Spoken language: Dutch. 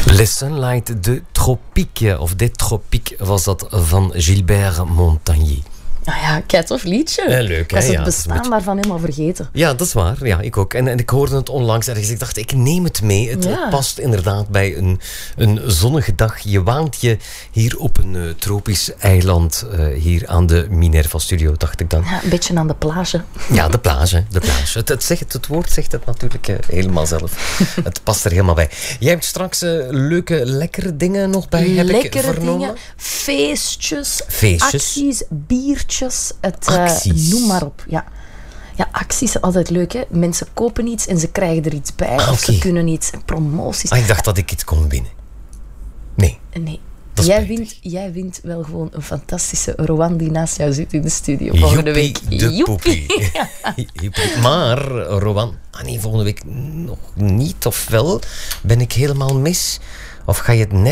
Le Sunlight de Tropique, of des Tropiques was dat van Gilbert Montagnier. Nou ja, kijk, tof liedje. Leuk, ik was hè? het bestaan daarvan helemaal vergeten. Ja, dat is waar. Ja, ik ook. En ik hoorde het onlangs ergens. Ik dacht, ik neem het mee. Het past inderdaad bij een zonnige dag. Je waant je hier op een tropisch eiland. Hier aan de Minerva Studio, dacht ik dan. Ja, een beetje aan de plage. Ja, de plage. Het woord zegt het natuurlijk helemaal zelf. Het past er helemaal bij. Jij hebt straks leuke, lekkere dingen nog bij, heb ik vernomen. Dingen, feestjes, acties, biertjes. Acties. Noem maar op. Ja, acties zijn altijd leuk. Hè? Mensen kopen iets en ze krijgen er iets bij. Of ze kunnen iets, promoties. Ik dacht dat ik iets kon winnen. Nee. Jij wint wel gewoon een fantastische Rowan die naast jou zit in de studio volgende week. Joepie. Maar, Rowan, volgende week nog niet, of wel? Ben ik helemaal mis? Of ga je het net